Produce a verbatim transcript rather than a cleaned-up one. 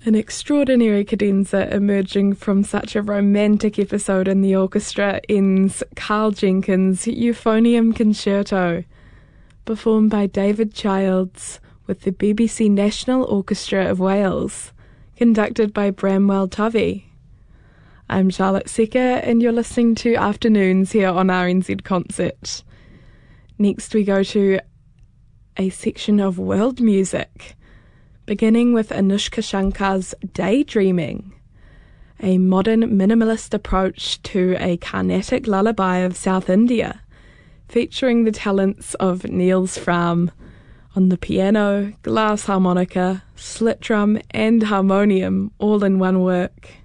An extraordinary cadenza emerging from such a romantic episode in the orchestra ends Carl Jenkins' Euphonium Concerto, performed by David Childs with the B B C National Orchestra of Wales, conducted by Bramwell Tovey. I'm Charlotte Secker and you're listening to Afternoons here on R N Z Concert. Next we go to a section of world music, beginning with Anushka Shankar's Daydreaming, a modern minimalist approach to a Carnatic lullaby of South India, featuring the talents of Niels Frahm on the piano, glass harmonica, slit drum and harmonium all in one work.